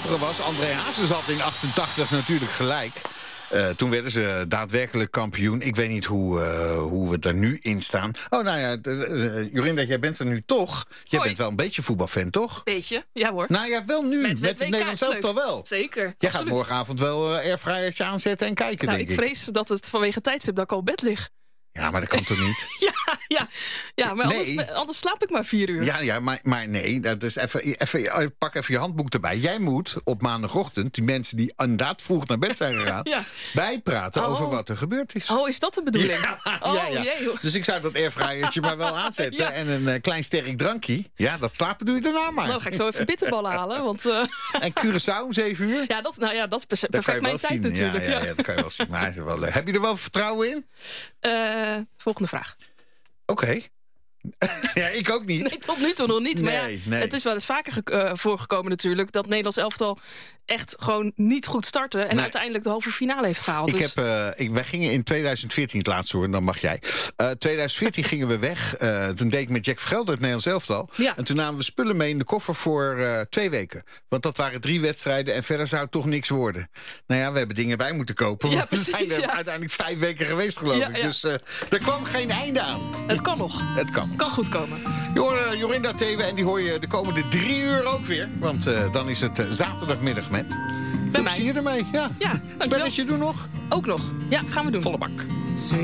grappige was, André Hazes had in 88 natuurlijk gelijk. Toen werden ze daadwerkelijk kampioen. Ik weet niet hoe we er nu in staan. Oh, nou ja, Jorinda, jij bent er nu toch. Jij bent wel een beetje voetbalfan, toch? Beetje, ja hoor. Nou ja, wel nu. Met het Nederlands elftal wel. Zeker. Jij gaat morgenavond wel airfryertje aanzetten en kijken, denk ik. Ik vrees dat het vanwege tijdstip dat ik al op bed lig. Ja, maar dat kan toch niet? Ja, maar anders slaap ik maar 4 uur. Ja, maar nee, dat is pak even je handboek erbij. Jij moet op maandagochtend, die mensen die inderdaad vroeg naar bed zijn gegaan, bijpraten over wat er gebeurd is. Oh, is dat de bedoeling? Ja. Jee, dus ik zou dat airfryertje maar wel aanzetten. En een klein sterk drankje. Ja, dat slapen doe je daarna maar. Nou, dan ga ik zo even bitterballen halen. Want, En Curaçao om 7 uur? Ja, dat is perfect mijn tijd natuurlijk. Ja, dat kan je wel zien. Maar heb je er wel vertrouwen in? Volgende vraag. Oké. Ja, ik ook niet. Nee, tot nu toe nog niet. Maar het is wel eens vaker voorgekomen natuurlijk, dat Nederlands elftal echt gewoon niet goed startte en uiteindelijk de halve finale heeft gehaald. Wij gingen in 2014 het laatste horen, dan mag jij. 2014 gingen we weg. Toen deed ik met Jack Vergelder het Nederlands elftal. Ja. En toen namen we spullen mee in de koffer voor 2 weken. Want dat waren 3 wedstrijden en verder zou het toch niks worden. Nou ja, we hebben dingen bij moeten kopen. Ja, precies, we zijn er uiteindelijk 5 weken geweest, geloof ik. Dus er kwam geen einde aan. Het kan nog. Het kan. Kan goed komen. Je hoort Jorinda Thewe en die hoor je de komende 3 uur ook weer. Want dan is het zaterdagmiddag met. Veel plezier ermee. Ja. Spelletje doen nog? Ook nog. Ja, gaan we doen. Volle bak.